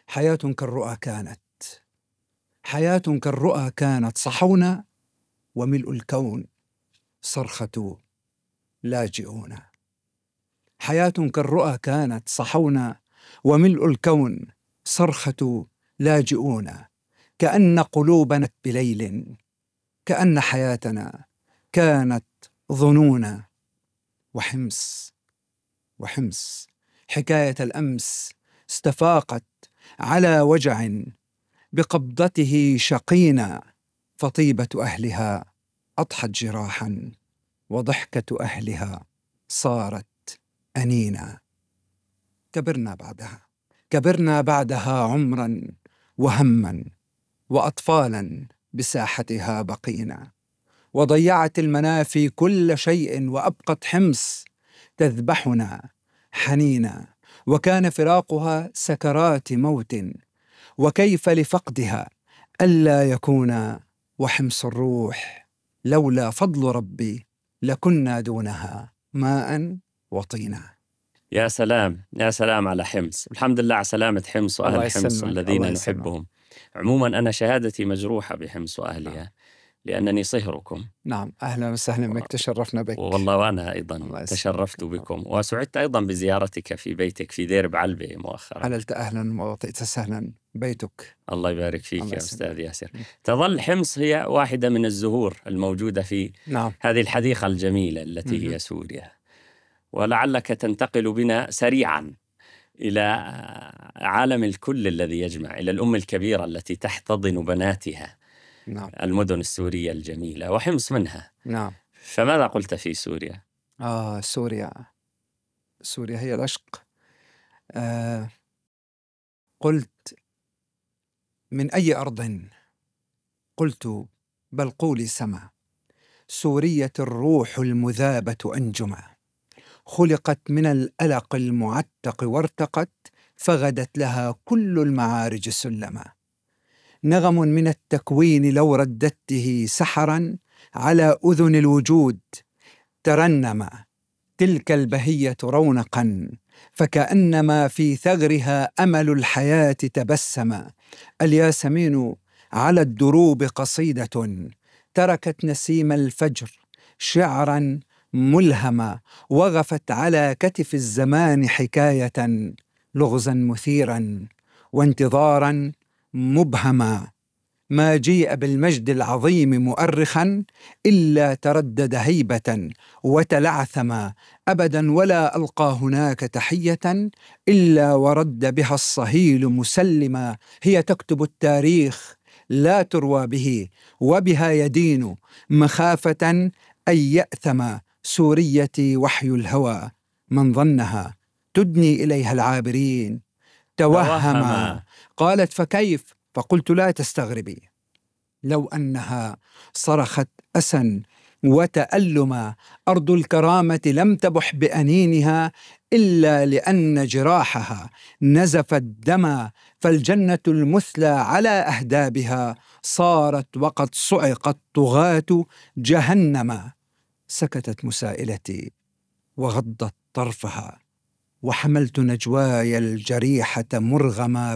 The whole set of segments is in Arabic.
حياة كالرؤى كانت، حياة كالرؤى كانت، صحونا وملء الكون صرخة لاجئون. حياة كالرؤى كانت، صحونا وملء الكون صرخة لاجئون. كأن قلوبنا بليل، كأن حياتنا كانت ظنونا. وحمص حكاية الأمس استفاقت على وجع بقبضته شقينا. فطيبة أهلها أضحت جراحا، وضحكة أهلها صارت أنينا. كبرنا بعدها عمرا وهما، وأطفالا بساحتها بقينا. وضيعت المنافي كل شيء، وأبقت حمص تذبحنا حنينا. وكان فراقها سكرات موت، وكيف لفقدها ألا يكون. وحمص الروح لولا فضل ربي لكنا دونها ماء وطينا. يا سلام يا سلام على حمص. الحمد لله على سلامة حمص وأهل حمص الذين نحبهم. عموما أنا شهادتي مجروحة بحمص وأهلها لأنني صهركم. نعم، أهلا وسهلا بك، تشرفنا بك. والله وأنا أيضا تشرفت بكم، وسعدت أيضا بزيارتك في بيتك في دير بعلبة مؤخرا. حللت أهلا ووطئت سهلا بيتك. الله يبارك فيك يا أستاذ ياسر. تظل حمص هي واحدة من الزهور الموجودة في هذه الحديقة الجميلة التي هي سوريا، ولعلك تنتقل بنا سريعا إلى عالم الكل الذي يجمع، إلى الأم الكبيرة التي تحتضن بناتها. المدن السورية الجميلة وحمص منها. فماذا قلت في سوريا؟ سوريا هي العشق. قلت من أي أرض؟ قلت بل قولي سما. سورية الروح المذابة أنجما، خلقت من الألق المعتق وارتقت، فغدت لها كل المعارج سلما. نغم من التكوين لو رددته سحرا، على أذن الوجود ترنما. تلك البهية رونقا، فكأنما في ثغرها أمل الحياة تبسما. الياسمين على الدروب قصيدة، تركت نسيم الفجر شعرا ملهما. وغفت على كتف الزمان حكاية، لغزا مثيرا وانتظارا مبهما. ما جيء بالمجد العظيم مؤرخا، إلا تردد هيبة وتلعثما. أبدا ولا ألقى هناك تحية، إلا ورد بها الصهيل مسلما. هي تكتب التاريخ لا تروى به، وبها يدين مخافة أن يأثم. سوريتي وحي الهوى، من ظنها تدني إليها العابرين توهما. قالت فكيف؟ فقلت لا تستغربي، لو أنها صرخت أسا وتألما. أرض الكرامة لم تبح بأنينها، إلا لأن جراحها نزفت دما. فالجنة المثلى على أهدابها، صارت وقد صعقت طغاة جهنما. سكتت مسائلتي وغضت طرفها، وحملت نجواي الجريحة مرغما.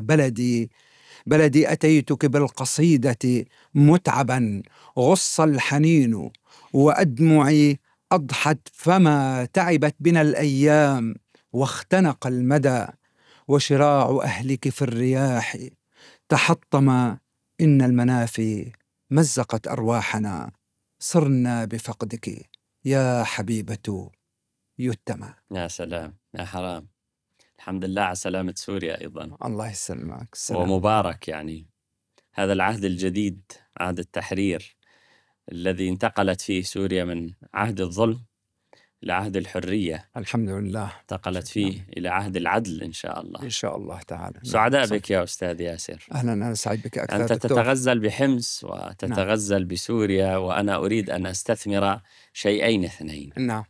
بلدي أتيتك بالقصيدة متعبا، غص الحنين وأدمعي أضحت. فما تعبت بنا الأيام واختنق المدى، وشراع أهلك في الرياح تحطم. إن المنافي مزقت أرواحنا، صرنا بفقدك يا حبيبة يتما. يا سلام يا حرام. الحمد لله على سلامة سوريا أيضا. الله يسلمك. ومبارك يعني هذا العهد الجديد، عهد التحرير الذي انتقلت فيه سوريا من عهد الظلم إلى عهد الحرية. الحمد لله. انتقلت فيه إلى عهد العدل إن شاء الله. إن شاء الله تعالى. سعداء بك يا أستاذ ياسر. أهلا، أنا سعيد بك أكثر. أنت تتغزل بحمص وتتغزل بسوريا، وأنا أريد أن أستثمر شيئين اثنين.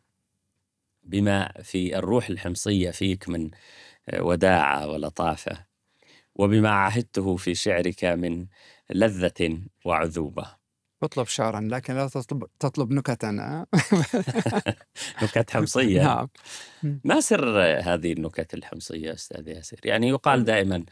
بما في الروح الحمصية فيك من وداعة ولطافة، وبما عهدته في شعرك من لذة وعذوبة. اطلب شعرا لكن لا تطلب نكتا. نكت حمصية. ما سر هذه النكت الحمصية أستاذ ياسر؟ يعني يقال دائما